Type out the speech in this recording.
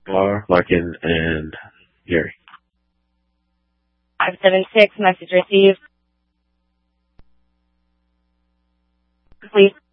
Bar, Larkin, and Gary. 576, message received. Please.